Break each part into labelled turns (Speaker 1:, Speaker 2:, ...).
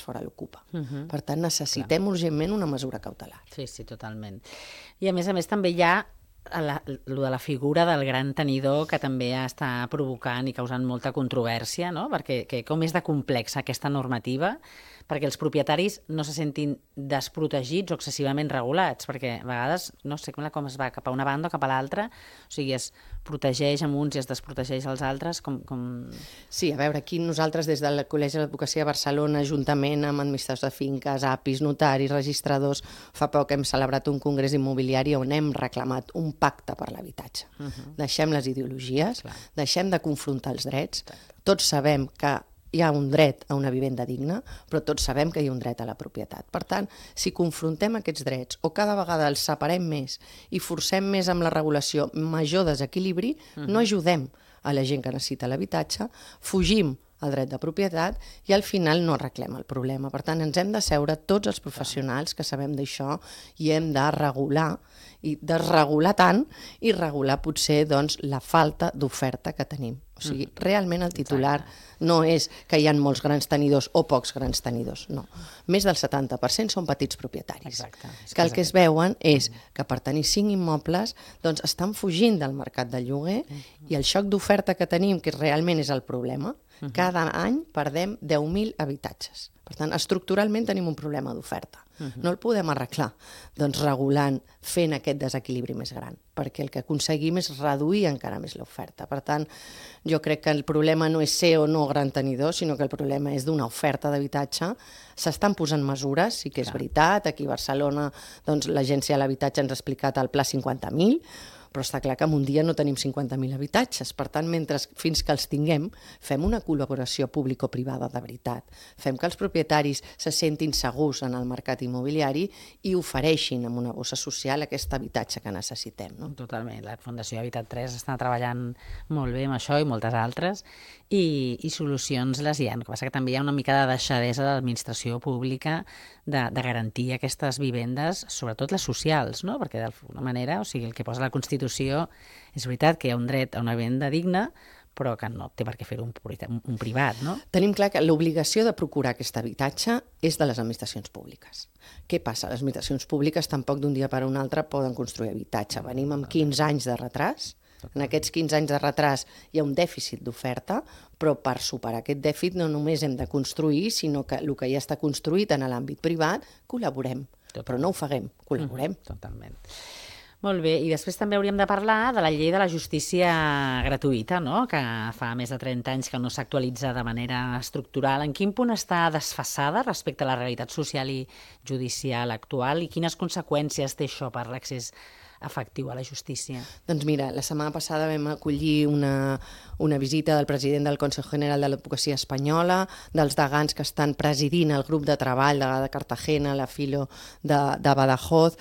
Speaker 1: fora l'ocupa. Per tant, necessitem urgentment una mesura cautelar.
Speaker 2: Sí, totalment. I a més també hi ha lo de la figura del gran tenidor que també està provocant i causant molta controvèrsia, no? Perquè com és de complexa aquesta normativa perquè els propietaris no se sentin desprotegits o excessivament regulats, perquè a vegades no sé com es va cap a una banda o cap a l'altra, o sigui, es protegeix amb uns i es desprotegeix als altres, com...
Speaker 1: Sí, a veure, aquí nosaltres des del Col·legi de l'Advocacia de Barcelona, juntament amb administradors de finques, APIs, notaris, registradors, fa poc hem celebrat un congrés immobiliari on hem reclamat un pacte per l'habitatge. Deixem les ideologies, deixem de confrontar els drets, tots sabem que hi ha un dret a una vivenda digna, però tots sabem que hi ha un dret a la propietat. Per tant, si confrontem aquests drets o cada vegada els separem més i forcem més amb la regulació major desequilibri, no ajudem a la gent que necessita l'habitatge, fugim al dret de propietat i al final no arreglem el problema. Per tant, ens hem de seure tots els professionals que sabem d'això i hem de regular i desregular tant i regular potser doncs, la falta d'oferta que tenim. O sigui, realment el titular no és que hi ha molts grans tenidors o pocs grans tenidors, no. Més del 70% són petits propietaris. Que el que es veuen és que per tenir 5 immobles doncs estan fugint del mercat del lloguer i el xoc d'oferta que tenim, que realment és el problema, cada any perdem 10.000 habitatges. Per tant, estructuralment tenim un problema d'oferta. No el podem arreglar doncs regulant, fent aquest desequilibri més gran, perquè el que aconseguim és reduir encara més l'oferta. Per tant, jo crec que el problema no és ser o no gran tenidor, sinó que el problema és d'una oferta d'habitatge. S'estan posant mesures, sí que és veritat, aquí a Barcelona doncs, l'Agència de l'Habitatge ens ha explicat el Pla 50.000, però està clar que en un dia no tenim 50.000 habitatges. Per tant, fins que els tinguem, fem una col·laboració público-privada de veritat. Fem que els propietaris se sentin segurs en el mercat immobiliari i ofereixin amb una bossa social aquest habitatge que necessitem. No?
Speaker 2: Totalment. La Fundació Habitat 3 està treballant molt bé amb això i moltes altres i solucions les hi ha. El que passa que també hi ha una mica de deixadesa de l'administració pública de garantir aquestes vivendes, sobretot les socials, no? Perquè d'alguna manera, o sigui, el que posa la Constitució és veritat que hi ha un dret a una vivenda digna, però que no té per què fer-ho un privat, no?
Speaker 1: Tenim clar que l'obligació de procurar aquest habitatge és de les administracions públiques. Què passa? Les administracions públiques tampoc d'un dia per un altre poden construir habitatge. Venim amb 15 anys de retras. En aquests 15 anys de retras hi ha un dèficit d'oferta, però per superar aquest dèficit no només hem de construir, sinó que el que ja està construït en l'àmbit privat, col·laborem. Però no ofeguem, col·laborem.
Speaker 2: Totalment. Molt bé, i després també hauríem de parlar de la llei de la justícia gratuïta, no? Que fa més de 30 anys que no s'actualitza de manera estructural. En quin punt està desfasada respecte a la realitat social i judicial actual i quines conseqüències té això per l'accés efectiu a la justícia?
Speaker 1: Doncs mira, la setmana passada vam acollir una visita del president del Consejo General de l'Advocacia Espanyola, dels degans que estan presidint el grup de treball de Cartagena, la Filo de Badajoz,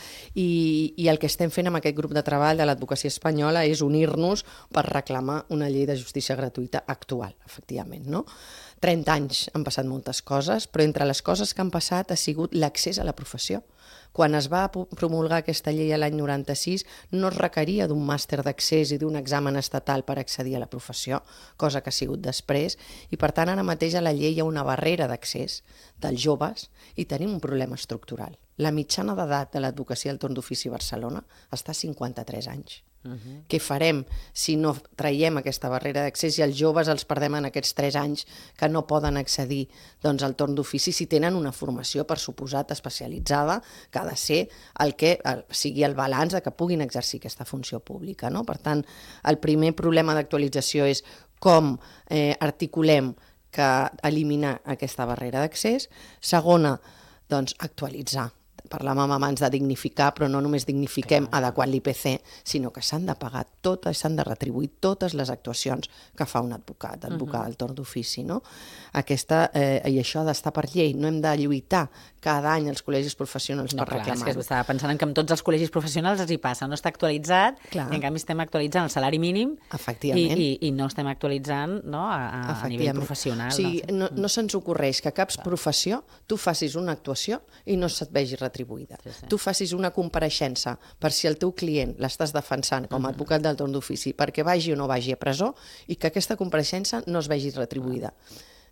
Speaker 1: i el que estem fent amb aquest grup de treball de l'Advocacia Espanyola és unir-nos per reclamar una llei de justícia gratuïta actual, efectivament, no? 30 anys han passat moltes coses, però entre les coses que han passat ha sigut l'accés a la professió. Quan es va promulgar aquesta llei l'any 96 no es requeria d'un màster d'accés i d'un examen estatal per accedir a la professió, cosa que ha sigut després, i per tant ara mateix a la llei hi ha una barrera d'accés dels joves i tenim un problema estructural. La mitjana d'edat de l'advocacia al torn d'ofici a Barcelona està a 53 anys. Què farem si no traiem aquesta barrera d'accés i els joves els perdem en aquests 3 anys que no poden accedir doncs, al torn d'ofici si tenen una formació, per suposat, especialitzada, que ha de ser el que sigui el balanç de que puguin exercir aquesta funció pública, no? Per tant, el primer problema d'actualització és com articulem que eliminar aquesta barrera d'accés. Segona, doncs, actualitzar. Parlàvem abans de dignificar, però no només dignifiquem adequant l'IPC, sinó que s'han de pagar totes, s'han de retribuir totes les actuacions que fa un advocat al torn d'ofici, no? I això ha d'estar per llei, no hem de lluitar cada any els col·legis professionals per reclamar-ho.
Speaker 2: És que estava pensant que amb tots els col·legis professionals els hi passa, no està actualitzat, i en canvi estem actualitzant el salari mínim i no estem actualitzant a nivell professional.
Speaker 1: O sigui, no se'ns ocorreix que a cap professió tu facis una actuació i no se't vegi retribuïda. Tu facis una compareixença per si el teu client l'estàs defensant com a advocat del torn d'ofici perquè vagi o no vagi a presó i que aquesta compareixença no es vegi retribuïda.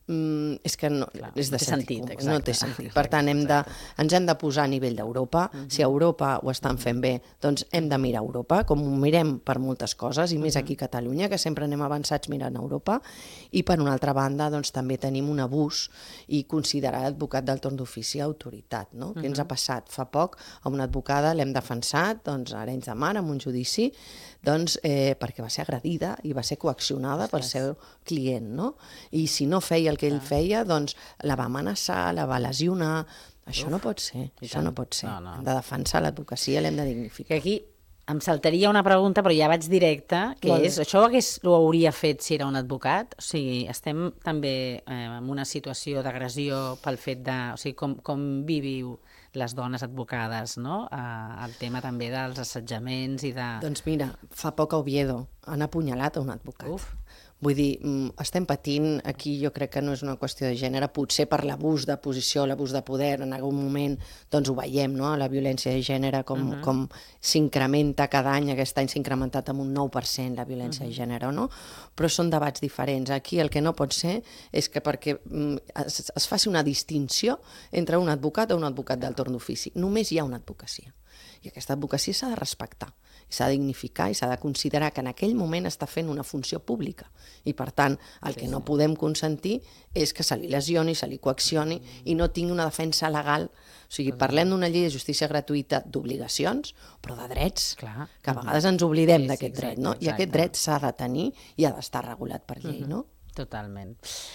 Speaker 1: és que no, és de sentit comú, no té sentit. Per tant, ens hem de posar a nivell d'Europa. Si a Europa ho estan fent bé, doncs hem de mirar Europa, com ho mirem per moltes coses, i més aquí a Catalunya, que sempre anem avançats mirant Europa. I per una altra banda, doncs també tenim un abús i considerar l'advocat del torn d'ofici autoritat, no? Què ens ha passat? Fa poc a una advocada l'hem defensat, doncs a Arenys de Mar, en un judici, doncs perquè va ser agredida i va ser coaccionada pel seu client, no? I si no feia el que ell feia, doncs la va amenaçar, la va lesionar. Això no pot ser, això no pot ser. Hem de defensar l'advocacia, l'hem de dignificar.
Speaker 2: Que aquí em saltaria una pregunta, però ja vaig directe, que és, això ho hauria fet si era un advocat? O sigui, estem també en una situació d'agressió pel fet de... O sigui, com viviu les dones advocades, no? El tema també dels assetjaments i de...
Speaker 1: Doncs mira, fa poc a Oviedo han apunyalat a un advocat. Vull dir, estem patint, aquí jo crec que no és una qüestió de gènere, potser per l'abús de posició, l'abús de poder, en algun moment doncs ho veiem, no? La violència de gènere, com s'incrementa cada any, aquest any s'ha incrementat amb un 9% la violència de gènere, no? Però són debats diferents. Aquí el que no pot ser és que perquè es faci una distinció entre un advocat o un advocat del torn d'ofici. Només hi ha una advocacia. I aquesta advocacia s'ha de respectar, s'ha de dignificar i s'ha de considerar que en aquell moment està fent una funció pública. I, per tant, el que no podem consentir és que se li lesioni, se li coaccioni i no tingui una defensa legal. O sigui, parlem d'una llei de justícia gratuïta d'obligacions, però de drets, que a vegades ens oblidem d'aquest dret, no? I aquest dret s'ha de tenir i ha d'estar regulat per llei, no?
Speaker 2: Totalment.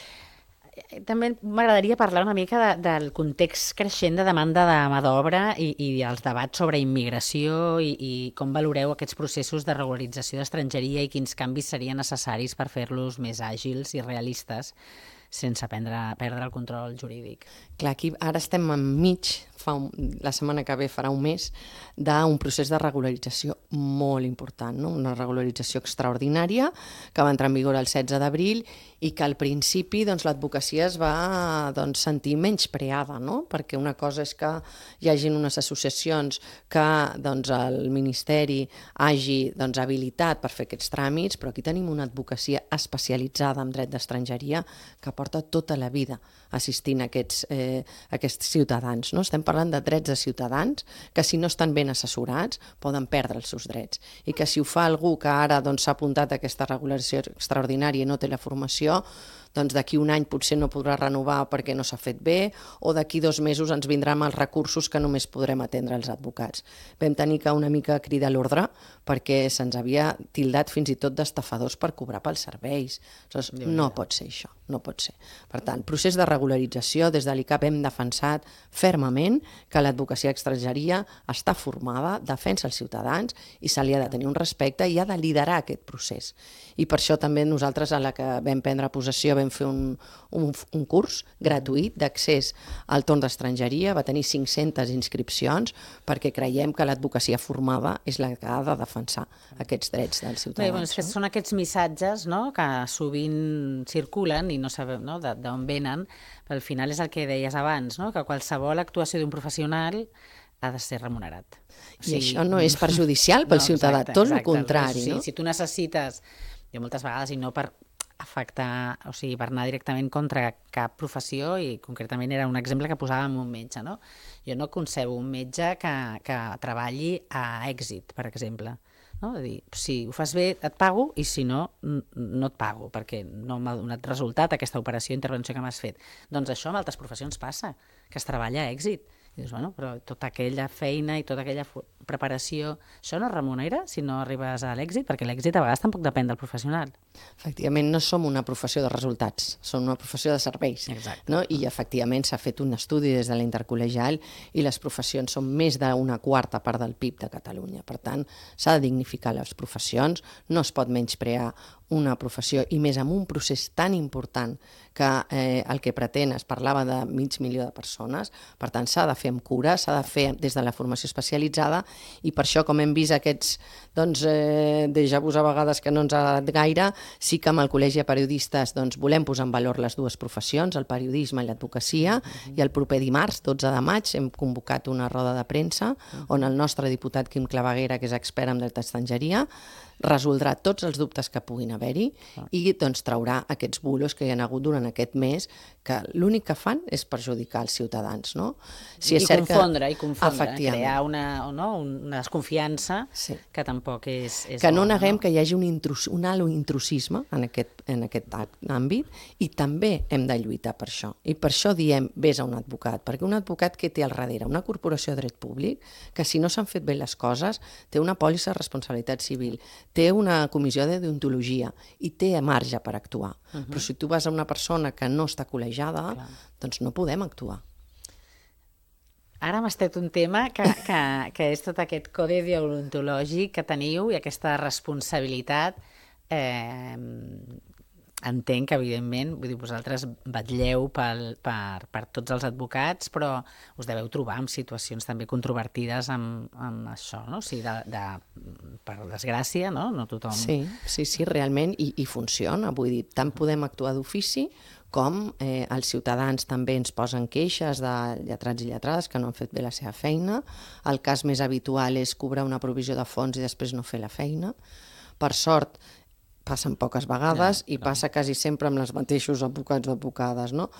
Speaker 2: També m'agradaria parlar una mica del context creixent de demanda de mà d'obra i els debats sobre immigració i com valoreu aquests processos de regularització d'estrangeria i quins canvis serien necessaris per fer-los més àgils i realistes sense perdre el control jurídic.
Speaker 1: Clar, aquí ara estem enmig, la setmana que ve farà un mes, d'un procés de regularització molt important, no? Una regularització extraordinària que va entrar en vigor el 16 d'abril i que al principi doncs, l'advocacia es va sentir menyspreada, no? Perquè una cosa és que hi hagin unes associacions que el Ministeri hagi habilitat per fer aquests tràmits, però aquí tenim una advocacia especialitzada en dret d'estrangeria que porta tota la vida assistint a aquests ciutadans. No? Estem parlant de drets de ciutadans que si no estan ben assessorats poden perdre els seus drets i que si ho fa algú que ara s'ha apuntat a aquesta regulació extraordinària i no té la formació, doncs d'aquí un any potser no podrà renovar perquè no s'ha fet bé o d'aquí 2 mesos ens vindrà amb els recursos que només podrem atendre els advocats. Vam tenir que una mica cridar a l'ordre perquè se'ns havia tildat fins i tot d'estafadors per cobrar pels serveis. Aleshores, no pot ser això, no pot ser. Per tant, procés de regularització, des de l'ICAP hem defensat fermament que l'advocacia extrangeria està formada, defensa els ciutadans i se li ha de tenir un respecte i ha de liderar aquest procés. I per això també nosaltres, a la que vam prendre possessió, vam fer un curs gratuït d'accés al torn d'estrangeria, va tenir 500 inscripcions perquè creiem que l'advocacia formada és la que ha de defensar aquests drets dels ciutadans.
Speaker 2: Bé, són aquests missatges que sovint circulen i no sabem d'on venen, però al final és el que deies abans, que qualsevol actuació d'un professional ha de ser remunerat.
Speaker 1: I això no és perjudicial pel ciutadà, tot el contrari.
Speaker 2: Si tu necessites, jo moltes vegades, i no per afectar, o sigui, per anar directament contra cap professió, i concretament era un exemple que posàvem un metge, no? Jo no concebo un metge que treballi a èxit, per exemple. No? És a dir, si ho fas bé et pago i si no, no et pago perquè no m'ha donat resultat aquesta operació, intervenció que m'has fet. Doncs això amb altres professions passa, que es treballa a èxit. I dius, bueno, però tota aquella feina i tota aquella preparació, això no es remunera si no arribes a l'èxit? Perquè l'èxit a vegades tampoc depèn del professional.
Speaker 1: Efectivament, no som una professió de resultats, som una professió de serveis.
Speaker 2: Exacte.
Speaker 1: No? I efectivament s'ha fet un estudi des de la Intercol·legial i les professions són més d'una quarta part del PIB de Catalunya. Per tant, s'ha de dignificar les professions, no es pot menysprear una professió, i més amb un procés tan important que el que pretén, es parlava de 500.000 de persones, per tant s'ha de fer amb cura, s'ha de fer des de la formació especialitzada, i per això, com hem vist aquests déjà-vus a vegades que no ens ha agradat gaire, sí que amb el Col·legi de Periodistes volem posar en valor les dues professions, el periodisme i l'advocacia, i el proper dimarts, 12 de maig, hem convocat una roda de premsa on el nostre diputat Quim Claveguera, que és expert en dret d'estrangeria, resoldrà tots els dubtes que puguin haver-hi i doncs traurà aquests bulos que hi ha hagut durant aquest mes, que l'únic que fan és perjudicar els ciutadans, no?
Speaker 2: I confondre, crear una desconfiança que tampoc és
Speaker 1: que no neguem que hi hagi un alt intrusisme en aquest àmbit, i també hem de lluitar per això. I per això diem, vés a un advocat, perquè un advocat que té al darrere una corporació de dret públic, que si no s'han fet bé les coses, té una pòlissa de responsabilitat civil, té una comissió de deontologia i té marge per actuar. Però si tu vas a una persona que no està col·legiada, doncs no podem actuar.
Speaker 2: Ara m'has tret un tema que és tot aquest codi deontològic que teniu i aquesta responsabilitat. Entenc que, evidentment, vull dir, vosaltres vetlleu per tots els advocats, però us deveu trobar en situacions també controvertides amb això, no? O sigui, per desgràcia, no? No tothom...
Speaker 1: Sí, realment, i funciona. Vull dir, tant podem actuar d'ofici com els ciutadans també ens posen queixes de lletrats i lletrades que no han fet bé la seva feina. El cas més habitual és cobrar una provisió de fons i després no fer la feina. Per sort, passen poques vegades i passa quasi sempre amb els mateixos advocats o advocades, no?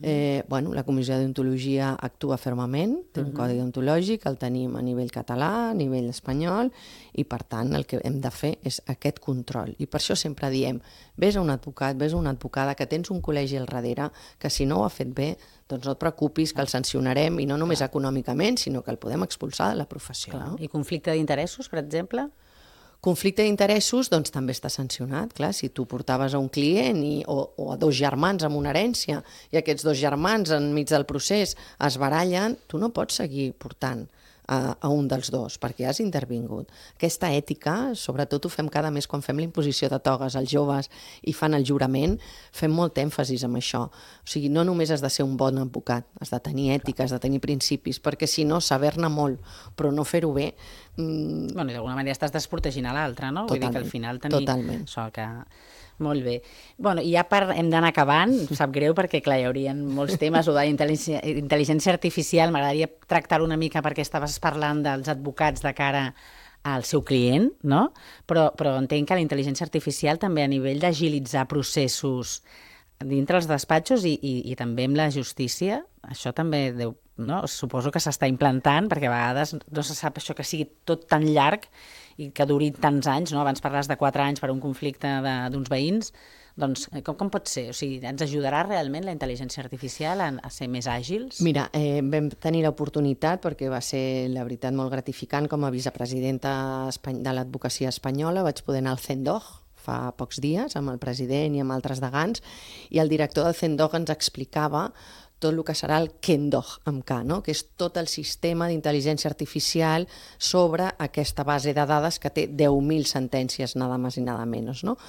Speaker 1: La Comissió de Deontologia actua fermament, té un codi deontològic, el tenim a nivell català, a nivell espanyol, i per tant el que hem de fer és aquest control. I per això sempre diem, vés a un advocat, vés a una advocada, que tens un col·legi al darrere, que si no ho ha fet bé, doncs no et preocupis, que el sancionarem, i no només econòmicament, sinó que el podem expulsar de la professió.
Speaker 2: I conflicte d'interessos, per exemple?
Speaker 1: Conflicte d'interessos, doncs també està sancionat. Clar, si tu portaves a un client o a dos germans amb una herència i aquests dos germans enmig del procés es barallen, tu no pots seguir portant a un dels dos, perquè has intervingut. Aquesta ètica, sobretot ho fem cada mes quan fem la imposició de togues als joves i fan el jurament, fem molt èmfasis en això. O sigui, no només has de ser un bon advocat, has de tenir ètica, has de tenir principis, perquè si no, saber-ne molt, però no fer-ho bé...
Speaker 2: Bueno, i d'alguna manera estàs desprotegint a l'altre, no? Vull dir que al final tenir això que... Molt bé. Bueno, i ja hem d'anar acabant, sap greu perquè, clar, hi haurien molts temes, o d'intel·ligència artificial, m'agradaria tractar-ho una mica perquè estaves parlant dels advocats de cara al seu client, no? Però entenc que la intel·ligència artificial també a nivell d'agilitzar processos dintre els despatxos i també amb la justícia, això també suposo que s'està implantant, perquè a vegades no se sap això que sigui tot tan llarg i que duri tants anys, no? Abans parlaves de 4 anys per un conflicte d'uns veïns, doncs com pot ser? O sigui, ens ajudarà realment la intel·ligència artificial a ser més àgils?
Speaker 1: Mira, vam tenir l'oportunitat, perquè va ser, la veritat, molt gratificant, com a vicepresidenta de l'advocacia espanyola, vaig poder anar al CENDOG fa pocs dies amb el president i amb altres degans, i el director del CENDOG ens explicava tot el que serà el KENDOG, amb K, no? Que és tot el sistema d'intel·ligència artificial sobre aquesta base de dades que té 10.000 sentències, nada més i nada menys, no?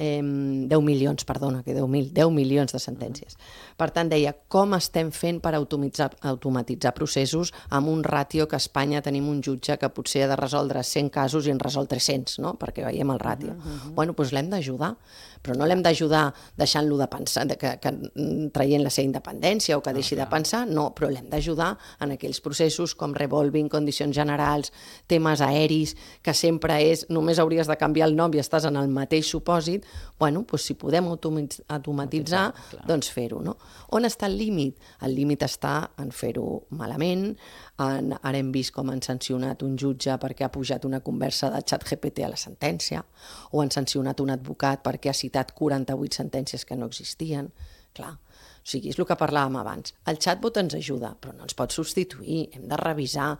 Speaker 1: 10 milions, perdona, que 10.000, 10 milions de sentències. Per tant, deia, com estem fent per automatitzar processos amb un ràtio que a Espanya tenim un jutge que potser ha de resoldre 100 casos i en resol 300, no? Perquè veiem el ràtio. Bueno, doncs l'hem d'ajudar, però no l'hem d'ajudar deixant-lo de pensar, traient la seva independència o que deixi de pensar, no, però l'hem d'ajudar en aquells processos com revolving, condicions generals, temes aeris, que sempre és, només hauries de canviar el nom i estàs en el mateix supòsit, bueno, doncs si podem automatitzar, doncs fer-ho, no? On està el límit? El límit està en fer-ho malament. Ara hem vist com han sancionat un jutge perquè ha pujat una conversa de ChatGPT a la sentència, o han sancionat un advocat perquè ha citat 48 sentències que no existien. Clar, o sigui, és el que parlàvem abans. El chatbot ens ajuda, però no ens pot substituir, hem de revisar,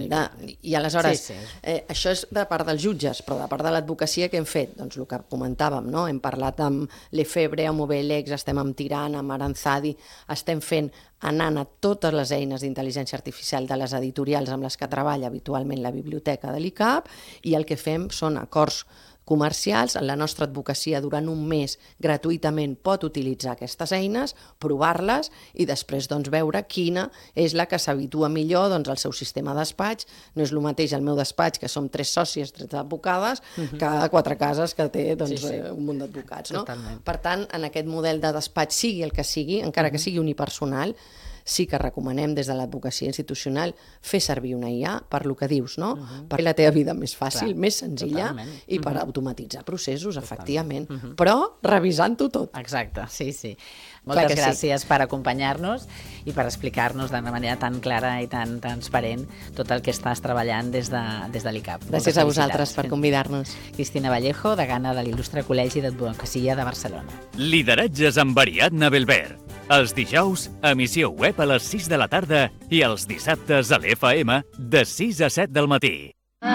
Speaker 1: i aleshores, això és de part dels jutges, però de part de l'advocacia que hem fet? Doncs el que comentàvem, no? Hem parlat amb Lefebvre, amb OBLX, estem amb Tirant, amb Aranzadi, estem anant a totes les eines d'intel·ligència artificial de les editorials amb les que treballa habitualment la biblioteca de l'ICAP, i el que fem són acords comercials. La nostra advocacia durant un mes gratuïtament pot utilitzar aquestes eines, provar-les i després veure quina és la que s'habitua millor al seu sistema de despatx. No és el mateix el meu despatx, que som 3 sòcies, 3 advocades, que 4 cases que té un munt d'advocats. Per tant, en aquest model de despatx, sigui el que sigui, encara que sigui unipersonal, sí que recomanem des de l'advocacia institucional fer servir una IA per lo que dius, no? Per fer la teva vida més fàcil, més senzilla i per automatitzar processos, efectivament. Però revisant-ho tot.
Speaker 2: Exacte, sí. Moltes gràcies per acompanyar-nos i per explicar-nos d'una manera tan clara i tan transparent tot el que estàs treballant des de l'ICAP.
Speaker 1: Gràcies a vosaltres per convidar-nos.
Speaker 2: Cristina Vallejo, degana de l'Il·lustre Col·legi d'Advocacia de Barcelona.
Speaker 3: Lideratges amb Ariadna Belver. Els dijous, emissió web a les 6 de la tarda i els dissabtes a l'FM de 6 a 7 del matí.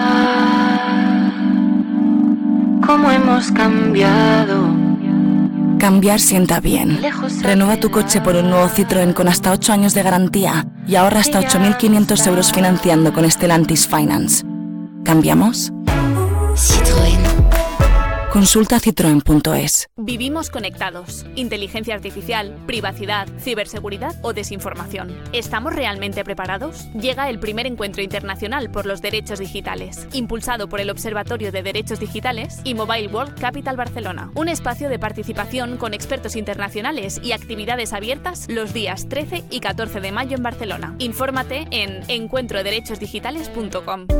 Speaker 4: ¿Cómo hemos cambiado?
Speaker 5: Cambiar sienta bien. Renueva tu coche por un nuevo Citroën con hasta 8 años de garantía y ahorra hasta 8.500 euros financiando con Stellantis Finance. ¿Cambiamos?
Speaker 4: Citroën.
Speaker 5: Consulta citroen.es.
Speaker 6: Vivimos conectados. Inteligencia artificial, privacidad, ciberseguridad o desinformación. ¿Estamos realmente preparados? Llega el primer encuentro internacional por los derechos digitales, impulsado por el Observatorio de Derechos Digitales y Mobile World Capital Barcelona. Un espacio de participación con expertos internacionales y actividades abiertas los días 13 y 14 de mayo en Barcelona. Infórmate en encuentroderechosdigitales.com.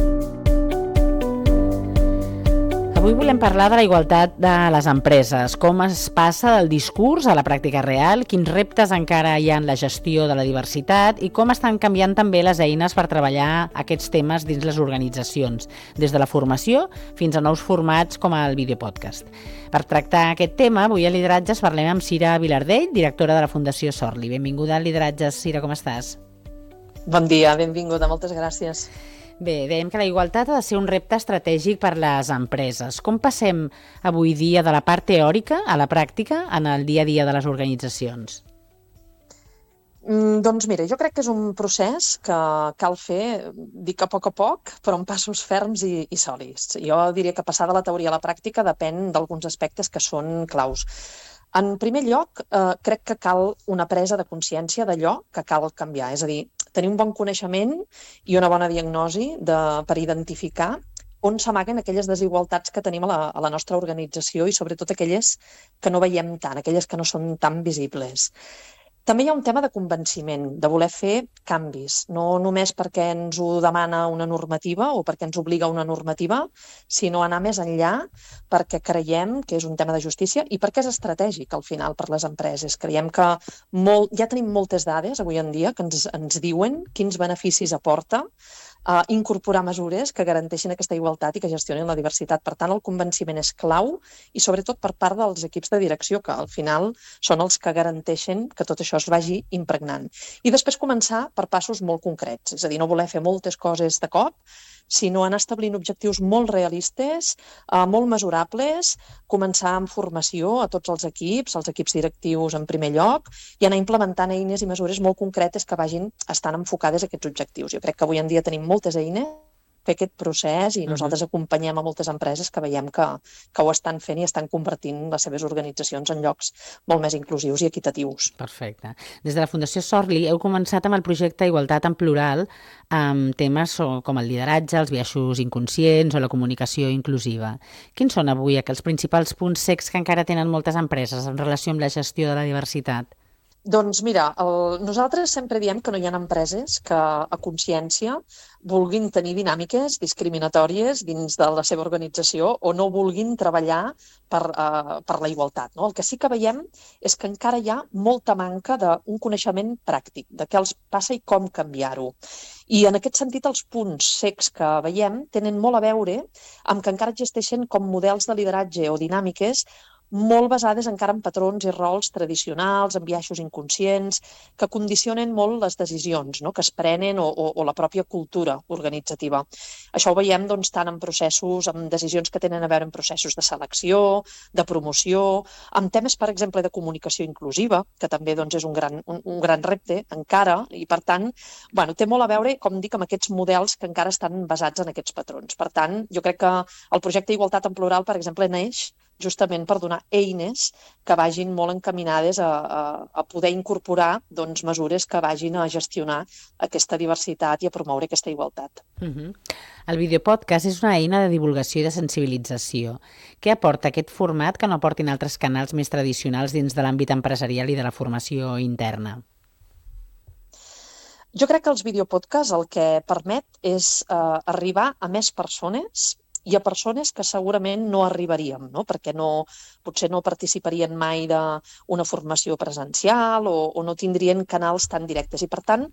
Speaker 2: Avui volem parlar de la igualtat de les empreses, com es passa del discurs a la pràctica real, quins reptes encara hi ha en la gestió de la diversitat i com estan canviant també les eines per treballar aquests temes dins les organitzacions, des de la formació fins a nous formats com el videopodcast. Per tractar aquest tema, avui a Lideratges parlem amb Cira Vilardell, directora de la Fundació Sorli. Benvinguda a Lideratges, Cira, com estàs?
Speaker 7: Bon dia, benvinguda, moltes gràcies.
Speaker 2: Bé, dèiem que la igualtat ha de ser un repte estratègic per les empreses. Com passem avui dia de la part teòrica a la pràctica en el dia a dia de les organitzacions?
Speaker 7: Doncs mira, jo crec que és un procés que cal fer, dic a poc, però amb passos ferms i sòlids. Jo diria que passar de la teoria a la pràctica depèn d'alguns aspectes que són claus. En primer lloc, crec que cal una presa de consciència d'allò que cal canviar, és a dir, tenir un bon coneixement i una bona diagnosi per identificar on s'amaguen aquelles desigualtats que tenim a la nostra organització i sobretot aquelles que no veiem tant, aquelles que no són tan visibles. També hi ha un tema de convenciment, de voler fer canvis, no només perquè ens ho demana una normativa o perquè ens obliga una normativa, sinó anar més enllà perquè creiem que és un tema de justícia i perquè és estratègic al final per les empreses. Creiem que ja tenim moltes dades avui en dia que ens diuen quins beneficis aporta incorporar mesures que garanteixin aquesta igualtat i que gestionin la diversitat. Per tant, el convenciment és clau i sobretot per part dels equips de direcció, que al final són els que garanteixen que tot això es vagi impregnant. I després començar per passos molt concrets, és a dir, no voler fer moltes coses de cop, sinó anar establint objectius molt realistes, molt mesurables, començar amb formació a tots els equips directius en primer lloc, i anar implementant eines i mesures molt concretes que vagin estant enfocades a aquests objectius. Jo crec que avui en dia tenim moltes eines fer aquest procés i nosaltres acompanyem a moltes empreses que veiem que ho estan fent i estan convertint les seves organitzacions en llocs molt més inclusius i equitatius.
Speaker 2: Perfecte. Des de la Fundació Sorli heu començat amb el projecte Igualtat en Plural amb temes com el lideratge, els biaixos inconscients o la comunicació inclusiva. Quins són avui els principals punts cecs que encara tenen moltes empreses en relació amb la gestió de la diversitat?
Speaker 7: Doncs mira, nosaltres sempre diem que no hi ha empreses que a consciència vulguin tenir dinàmiques discriminatòries dins de la seva organització o no vulguin treballar per la igualtat. No? El que sí que veiem és que encara hi ha molta manca d'un coneixement pràctic, de què els passa i com canviar-ho. I en aquest sentit els punts cecs que veiem tenen molt a veure amb que encara existeixen com models de lideratge o dinàmiques molt basades encara en patrons i rols tradicionals, en biaixos inconscients, que condicionen molt les decisions, no? Que es prenen o la pròpia cultura organitzativa. Això ho veiem doncs, tant en processos, amb decisions que tenen a veure amb processos de selecció, de promoció, amb temes, per exemple, de comunicació inclusiva, que també doncs, és un gran repte encara, i per tant, té molt a veure, com dic, amb aquests models que encara estan basats en aquests patrons. Per tant, jo crec que el projecte Igualtat en Plural, per exemple, neix justament per donar eines que vagin molt encaminades a poder incorporar mesures que vagin a gestionar aquesta diversitat i a promoure aquesta igualtat.
Speaker 2: El videopodcast és una eina de divulgació i de sensibilització. Què aporta aquest format que no aportin altres canals més tradicionals dins de l'àmbit empresarial i de la formació interna?
Speaker 7: Jo crec que els videopodcasts el que permet és arribar a més persones i a persones que segurament no arribaríem, no? Perquè potser no participarien mai d'una formació presencial o no tindrien canals tan directes. I, per tant,